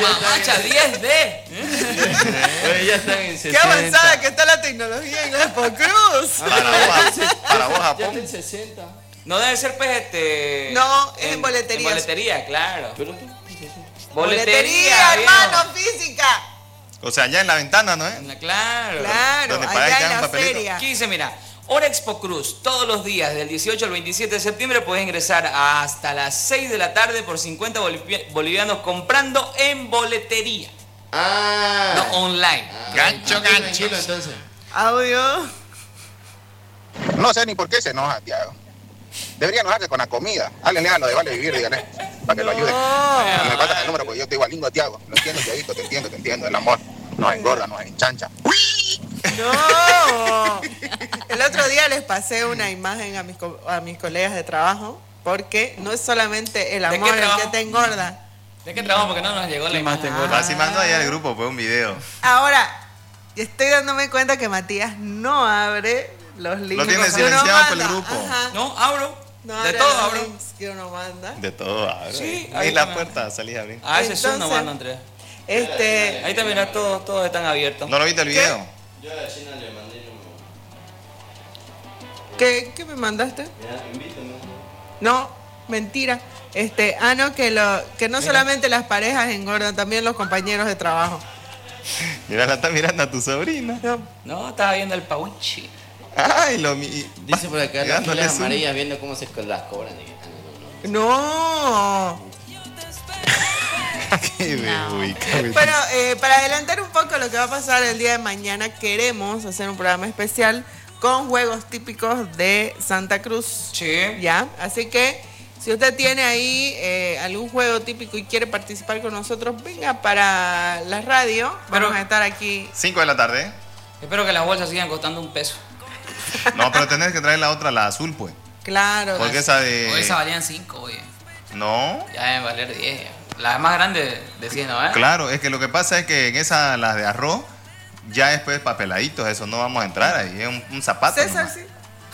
Macha 10D. Oye, ya están en 60. Qué avanzada que está la tecnología en Expo Cruz. Para vos, Ya Japón. está en 60. No debe ser, pues, No, es en boleterías. En boletería, claro. Pero Boletería, viejo. hermano, física. O sea, ya en la ventana, ¿no es? Claro. Claro, Donde pagáis, allá te dan en la papelito. feria. Aquí dice, mira, Hora Expo Cruz, todos los días, del 18 al 27 de septiembre, puedes ingresar hasta las 6 de la tarde por 50 bolivianos comprando en boletería. No, online. Gancho. Tranquilo, entonces. Audio. No sé ni por qué se enoja, Tiago. Debería enojarse con la comida. Háblenle a lo de Vale Vivir, díganle, para que lo ayuden. Y me pasan el número porque yo te digo lindo, Tiago. Lo entiendo, Tiaguito, te entiendo. El amor nos engorda, nos enchancha. No. El otro día les pasé una imagen a mis colegas de trabajo, porque no es solamente el ¿De qué amor el trabajo? que te engorda. ¿De qué trabajo? Porque no nos llegó la imagen. Así mandó allá el grupo, fue un video. Ahora, estoy dándome cuenta que Matías no abre los links. Lo tiene que uno silenciado por el manda. grupo. Ajá. No, abro. No De abre todo los abro. links que uno manda. De todo, abre. Sí, Ahí ahí la está. puerta, salís a abrir. Ah, ese es uno, Entonces- mano, Andrés. Este, Ahí también todos están abiertos. ¿No lo viste el video? Yo a la China le mandé el número. ¿qué me mandaste? Ya, invítame. No, mentira. No, que no solamente las parejas engordan, también los compañeros de trabajo. Mira, la está mirando a tu sobrina. No. No, estaba viendo el pauchi. Ay, Dice por acá las dándole filas zoom. amarillas viendo cómo se las cobran. No. Qué ubica. Pero para adelantar un poco lo que va a pasar el día de mañana, queremos hacer un programa especial con juegos típicos de Santa Cruz. Sí. ¿Ya? Así que si usted tiene ahí algún juego típico y quiere participar con nosotros, venga para la radio. Pero- Vamos a estar aquí. 5 de la tarde. Espero que las bolsas sigan costando $1. No, pero tenés que traer la otra, la azul, pues. Claro. Porque esa de... O esa valían 5, oye. No. Ya deben valer 10. Las más grandes de 100, ¿no? Claro, es que lo que pasa es que en esa, las de arroz, ya después papeladitos, eso no vamos a entrar ahí. Es un zapato. César, nomás. sí.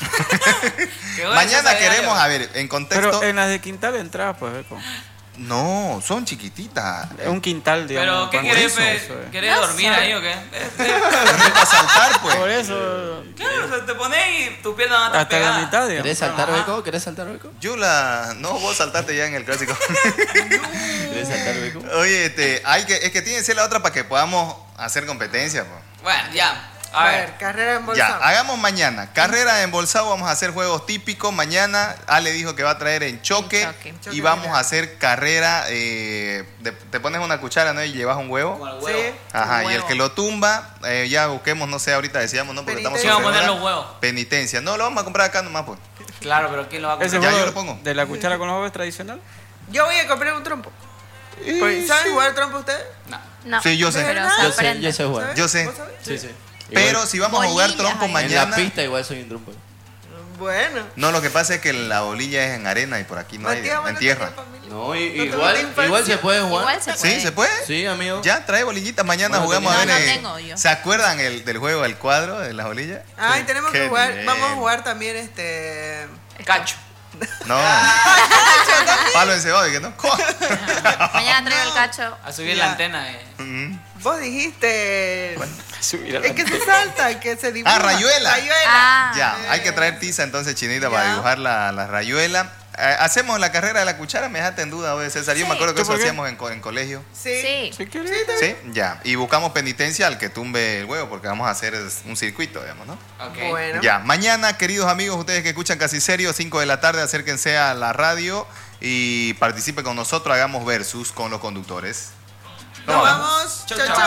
Qué bueno, Mañana esa queremos, idea. a ver, en contexto... Pero en las de quintal entras, pues, Beco. No, son chiquititas. Es un quintal, digamos. Pero, ¿qué por querés? eso, eso es. ¿Querés dormir ahí o qué? Para saltar, pues. Por eso, Claro, o sea, te pones y tu pierna va a estar hasta la pegada. mitad, digamos. ¿Querés saltar, Beco? ¿Querés saltar, Beco? Yula, no, vos saltaste ya en el clásico. ¿Querés saltar, Beco? Oye, es que tiene que ser la otra para que podamos hacer competencia, pues. Bueno, ya. A ver, carrera en bolsa. Ya, hagamos mañana. Carrera de embolsado, vamos a hacer juegos típicos. Mañana Ale dijo que va a traer en choque. Choque, Y vamos mira. a hacer carrera. Te pones una cuchara, ¿no? Y llevas un huevo. Como el Sí. huevo. Ajá, y el huevo. que lo tumba, ya busquemos, no sé, ahorita decíamos, ¿no? Porque estamos Sí, vamos a sobre poner hora. los huevos. Penitencia. No, lo vamos a comprar acá nomás, pues. Claro, pero ¿quién lo va a comprar? Ese Ya, juego yo lo pongo. de la cuchara con los huevos es tradicional. Yo voy a comprar un trompo. ¿Saben jugar trompo ustedes? No. No. Sí, yo sé. Pero ¿Verdad? se Yo sé, aprende. yo sé jugar. Yo sé. ¿Vos sabés? Sí, sí. Pero si vamos a jugar Bolillas trompo ahí. En la mañana. pista igual soy un trompo. Bueno. No, lo que pasa es que la bolilla es en arena y por aquí no hay, Matías, en bueno, tierra. tenía familia. No, ¿No igual, tuviste infancia? igual se puede jugar. Igual se puede. ¿Sí? ¿Se puede? Sí, amigo. Ya, trae bolillitas. Mañana Bueno, jugamos a no, ver. no tengo yo. ¿Se acuerdan del juego, el cuadro de las bolillas? Ay, tenemos que Qué jugar. nivel. Vamos a jugar también Cacho. No. Palo encebado, que no. Mañana traigo el cacho. A subir Ya. la antena. Vos dijiste. Subir a Es que se salta, que se dibuja. rayuela. Ah. Ya, hay que traer tiza entonces, Chinita, para Ya. dibujar la rayuela. Hacemos la carrera de la cuchara, me dejaste en duda, oye, César. Yo Sí. me acuerdo que ¿Tú eso por qué? hacíamos en colegio. Sí. Sí. ¿Sí quieres? ¿Sí? Ya. Y buscamos penitencia al que tumbe el huevo, porque vamos a hacer un circuito, digamos, ¿no? Ok. Bueno. Ya, mañana, queridos amigos, ustedes que escuchan Casi Serio, 5 de la tarde, acérquense a la radio y participen con nosotros, hagamos versus con los conductores. Nos vamos. Chao, chao.